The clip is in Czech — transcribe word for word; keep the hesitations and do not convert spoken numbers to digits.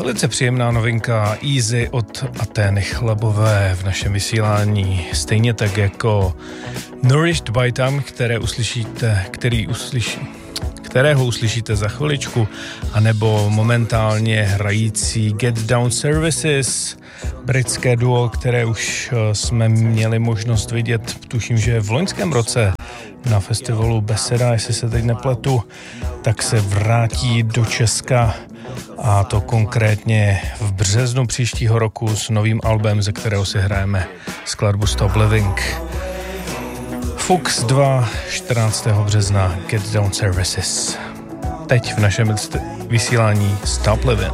Velice příjemná novinka Easy od Atény Chlebové v našem vysílání. Stejně tak jako Nourished by Time, které uslyšíte, který uslyší, kterého uslyšíte za chviličku, anebo momentálně hrající Get Down Services, britské duo, které už jsme měli možnost vidět, tuším, že v loňském roce na festivalu Beseda, jestli se teď nepletu, tak se vrátí do Česka, a to konkrétně v březnu příštího roku s novým albem, ze kterého si hrajeme skladbu Stop Living. Fuchs dva, čtrnáctého března, Get Down Services. Teď v našem vysílání Stop Living.